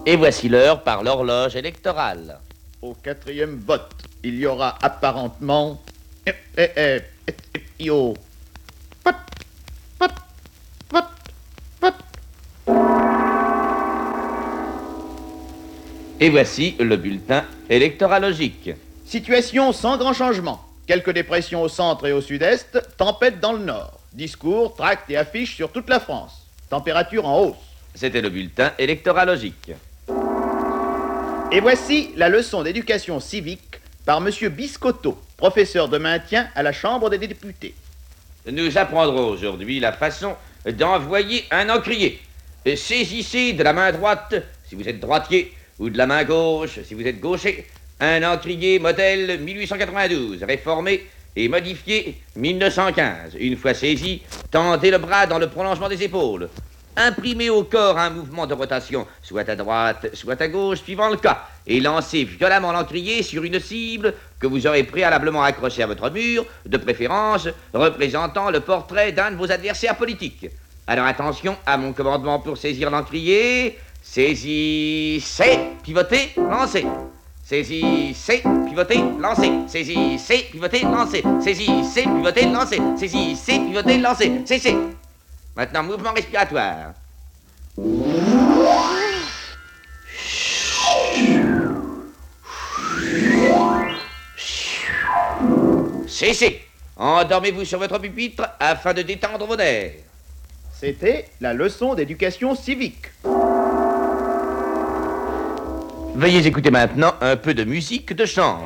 Et voici l'heure par l'horloge électorale. Au quatrième vote, il y aura apparentement... Yo. Vote, vote, vote, vote. Et voici le bulletin électoralogique. Situation sans grand changement. Quelques dépressions au centre et au sud-est, tempête dans le nord. Discours, tracts et affiches sur toute la France. Température en hausse. C'était le bulletin électoralogique. Et voici la leçon d'éducation civique par M. Biscotto, professeur de maintien à la Chambre des députés. Nous apprendrons aujourd'hui la façon d'envoyer un encrier. Saisissez de la main droite, si vous êtes droitier, ou de la main gauche, si vous êtes gaucher, un encrier modèle 1892, réformé et modifié 1915. Une fois saisi, tendez le bras dans le prolongement des épaules. Imprimez au corps un mouvement de rotation, soit à droite, soit à gauche, suivant le cas, et lancez violemment l'encrier sur une cible que vous aurez préalablement accrochée à votre mur, de préférence représentant le portrait d'un de vos adversaires politiques. Alors attention à mon commandement pour saisir l'encrier. Saisissez, pivotez, lancez. Saisissez, pivotez, lancez. Saisissez, pivotez, lancez. Saisissez, pivotez, lancez. Saisissez, pivotez, lancez. Cessez. Maintenant, mouvement respiratoire. Cessez. Endormez-vous sur votre pupitre afin de détendre vos nerfs. C'était la leçon d'éducation civique. Veuillez écouter maintenant un peu de musique de chambre.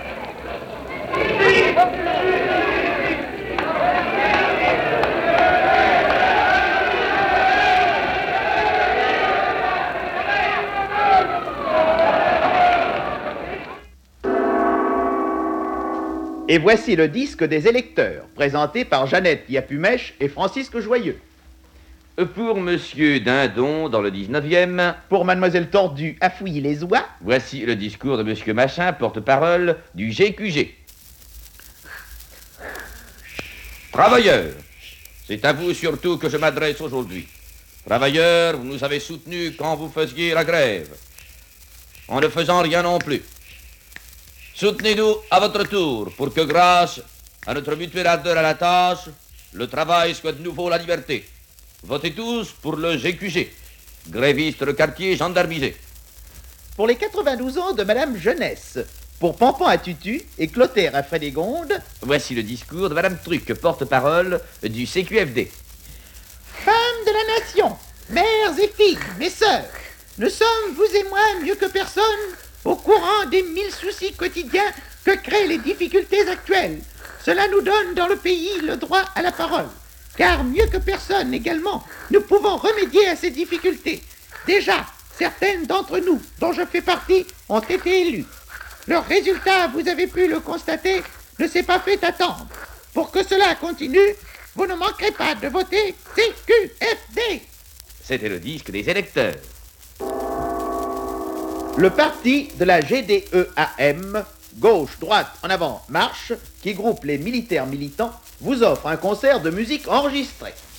Et voici le disque des électeurs, présenté par Jeannette Yapumèche et Francisque Joyeux. Pour Monsieur Dindon, dans le 19e, Pour Mademoiselle Tordue, à fouiller les oies. voici le discours de Monsieur Machin, porte-parole du GQG. Travailleurs, c'est à vous surtout que je m'adresse aujourd'hui. Travailleurs, vous nous avez soutenus quand vous faisiez la grève, en ne faisant rien non plus. Soutenez-nous à votre tour pour que, grâce à notre mutuelle ardeur à la tâche, le travail soit de nouveau la liberté. Votez tous pour le GQG, gréviste de quartier gendarmisé. Pour les 92 ans de Madame Jeunesse. Pour Pampan à Tutu et Clotaire à Frédégonde. Voici le discours de Madame Truc, porte-parole du CQFD. Femmes de la nation, mères et filles, mes sœurs, nous sommes, vous et moi, mieux que personne, au courant des 1000 soucis quotidiens que créent les difficultés actuelles. Cela nous donne dans le pays le droit à la parole. Car mieux que personne également, nous pouvons remédier à ces difficultés. Déjà, certaines d'entre nous, dont je fais partie, ont été élues. Leur résultat, vous avez pu le constater, ne s'est pas fait attendre. Pour que cela continue, vous ne manquerez pas de voter CQFD. C'était le disque des électeurs. Le parti de la GDEAM, gauche, droite, en avant, marche, qui groupe les militaires militants, vous offre un concert de musique enregistré.